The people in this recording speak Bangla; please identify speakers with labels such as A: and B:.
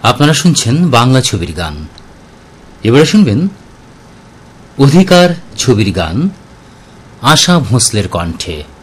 A: আপনারা শুনছেন বাংলা ছবির গান। এবারে শুনবেন অধিকার ছবির গান আশা ভোঁসলের কণ্ঠে।